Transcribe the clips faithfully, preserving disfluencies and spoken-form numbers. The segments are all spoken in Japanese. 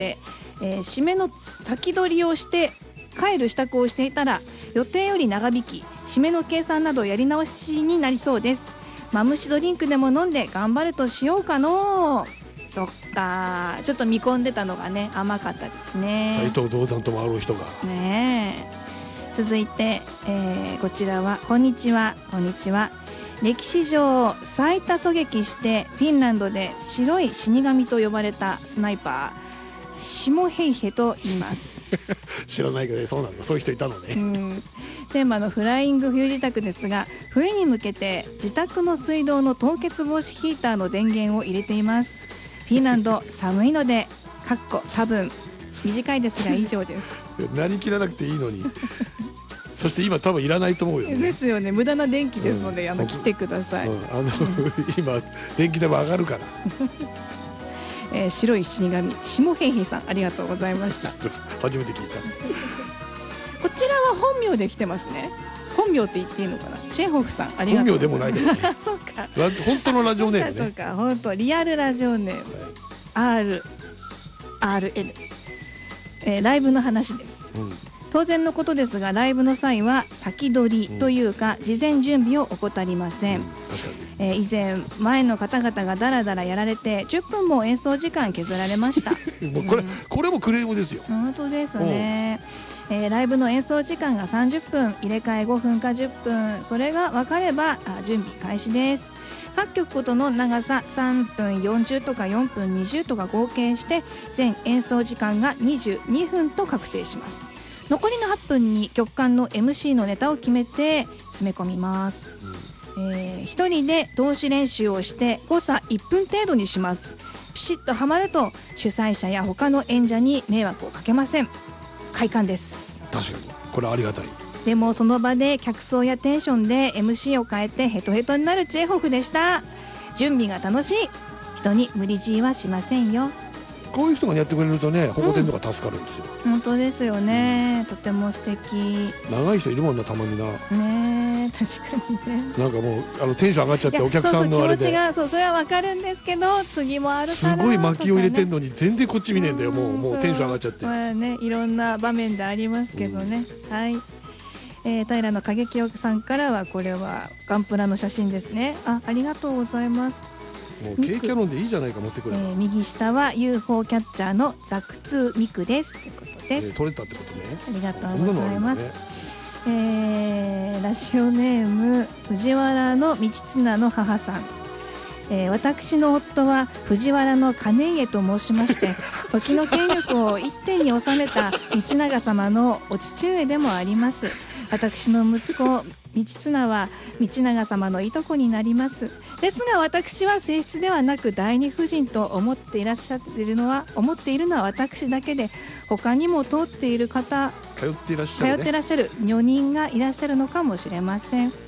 えー、締めの先取りをして帰る支度をしていたら予定より長引き、締めの計算などやり直しになりそうです。マムシドリンクでも飲んで頑張るとしようかの。そっか、ちょっと見込んでたのがね甘かったですね。 斉藤道山ともあろう人がねえ。続いて、えー、こちらはこんにちはこんにちは。歴史上最多狙撃してフィンランドで白い死神と呼ばれたスナイパーシモヘイヘと言います知らないけどそうなんだ、そういう人いたのね。 うんテーマのフライング冬支度ですが、冬に向けて自宅の水道の凍結防止ヒーターの電源を入れています。フィンランド寒いのでかっこ多分短いですが以上ですなりきらなくていいのにそして今多分いらないと思うよね。 ですよね。無駄な電気ですので、うん、あの切ってください、 うん、あの今電気代も上がるからえー、白い死神下平平さんありがとうございました初めて聞いたこちらは本名で来てますね。本名って言っていいのかな。チェーホフさんありがとうございます。 本名でもないけどねそうか、 本当のラジオネームね。 そうか、本当リアルラジオネーム アールアールエヌ、えー、ライブの話です、うん、当然のことですがライブの際は先取りというか、うん、事前準備を怠りません、うん、 確かに、 えー、以前前の方々がダラダラやられてじゅっぷんも演奏時間削られましたもうこれ、うん、これもクレームですよ。 本当ですね、えー、ライブの演奏時間がさんじゅっぷん、入れ替えごふんかじゅっぷん、それが分かれば準備開始です。各曲ごとの長ささんぷんよんじゅうとかよんぷんにじゅうとか合計して全演奏時間がにじゅうにふんと確定します。残りのはっぷんに曲間の エムシー のネタを決めて詰め込みます、うんえー、ひとりで通し練習をして誤差いっぷん程度にします。ピシッとはまると主催者や他の演者に迷惑をかけません。快感です。 確かにこれありがたい。 でもその場で客層やテンションで エムシー を変えてヘトヘトになるチェーホフでした。準備が楽しい。人に無理強いはしませんよ。 こういう人がやってくれるとね、保護店とか助かるんですよ、 うん、本当ですよね、うん、とても素敵。 長い人いるもんな、たまにな。 ね、確かにね。 なんかもうあのテンション上がっちゃってお客さんのあれで、そうそう気持ちが、そうそれはわかるんですけど、次もあるから、 すごい巻きを入れてんのに全然こっち見ねえんだよ、もうもうテンション上がっちゃって。 まあね、いろんな場面でありますけどね、うん、はい。えー、平野景清さんからはこれはガンプラの写真ですね。あ、ありがとうございます。 もう軽キャノンでいいじゃないか、持ってくれば、 えー、右下は ユーフォー キャッチャーのザクツーミクですということです、 えー、取れたってことね。 ありがとうございます、ねえー、ラジオネーム藤原の道綱の母さん、えー、私の夫は藤原の金家と申しまして時の権力を一手に収めた道長様のお父上でもあります。私の息子道綱は道長様のいとこになります。ですが私は正室ではなく第二夫人と思っていらっしゃっているのは思っているのは私だけで、他にも通っている方、 通っていらっしゃる、ね、 通っていらっしゃる女人がいらっしゃるのかもしれません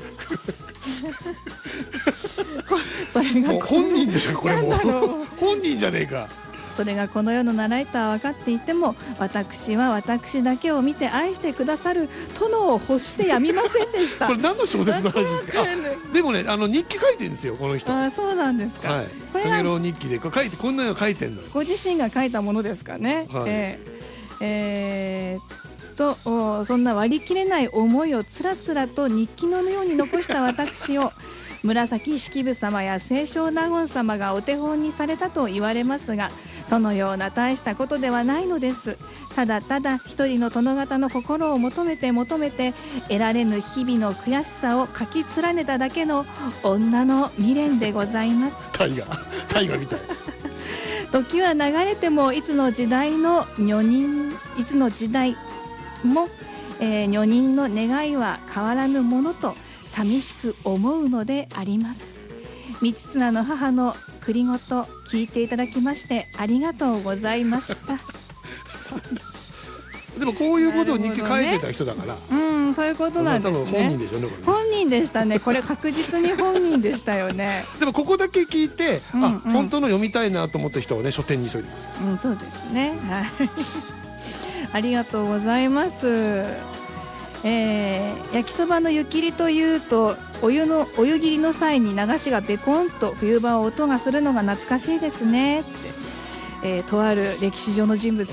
それがもう本人でしょ、これも本人じゃねえか。 それがこの世の習いとは分かっていても、私は私だけを見て愛してくださる殿を欲してやみませんでしたこれ何の小説の話ですか。でもね、あの日記書いてるんですよ、この人。 あ、そうなんですか。 はい、トゲロ日記でこれ書いて、こんなの書いてんのよ。 ご自身が書いたものですかね、はい、えーえー、とそんな割り切れない思いをつらつらと日記のように残した私を紫式部様や清少納言様がお手本にされたと言われますが、そのような大したことではないのです。ただただ一人の殿方の心を求めて求めて得られぬ日々の悔しさを書き連ねただけの女の未練でございます。 大河大河みたい時は流れてもいつの時代の女人いつの時代も、えー、女人の願いは変わらぬものと寂しく思うのであります。道綱の母の栗ごと聞いていただきましてありがとうございましたでもこういうことを日記書いてた人だから、ね、 うん、そういうことなんですね。 多分本人でしょうね、これね。 本人でしたね、これ確実に本人でしたよねでもここだけ聞いて、うん、うん、あ、本当の読みたいなと思った人はね、書店に急いでます。 うん、そうですね、はい、ありがとうございます。えー、焼きそばの湯切りというとお湯のお湯切りの際に流しがベコンと冬場は音がするのが懐かしいですねって、 えーとある歴史上の人物